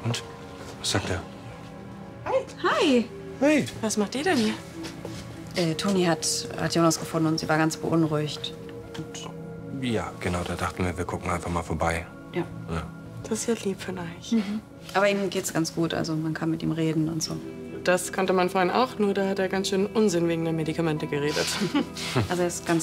Und? Was sagt er? Hi. Hey. Was macht ihr denn hier? Toni hat Jonas gefunden und sie war ganz beunruhigt. Und Ja, genau, da dachten wir gucken einfach mal vorbei. ja. Ja. Das ist ja lieb von euch. Aber ihm geht's ganz gut, also man kann mit ihm reden und so. Das konnte man vorhin auch, nur da hat er ganz schön Unsinn wegen der Medikamente geredet. Also er ist ganz